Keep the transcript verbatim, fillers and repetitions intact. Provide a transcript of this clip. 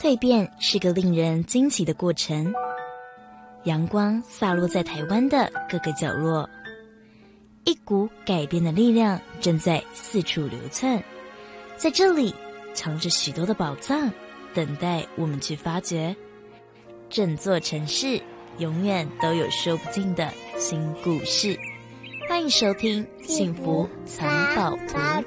蜕变是个令人惊奇的过程，阳光洒落在台湾的各个角落，一股改变的力量正在四处流窜，在这里藏着许多的宝藏，等待我们去发掘。整座城市永远都有说不尽的新故事，欢迎收听《幸福藏宝图》。